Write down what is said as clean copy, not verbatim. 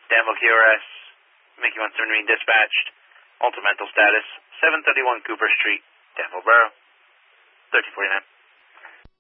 Danville QRS, Mickey 17 Marine dispatched. Ultimental status, 731 Cooper Street, Danville Borough, 1349.